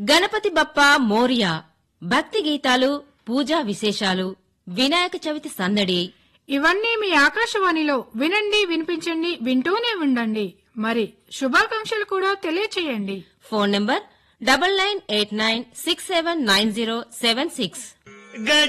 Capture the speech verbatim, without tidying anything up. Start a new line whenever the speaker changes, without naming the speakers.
గణపతి బప్పా మోరియా, భక్తి గీతాలు, పూజా విశేషాలు, వినాయక చవితి సందడి,
ఇవన్నీ మీ ఆకాశవాణిలో వినండి, వినిపించండి, వింటూనే ఉండండి. మరి శుభాకాంక్షలు కూడా తెలియచేయండి.
Phone number double nine eight nine six seven nine zero seven six.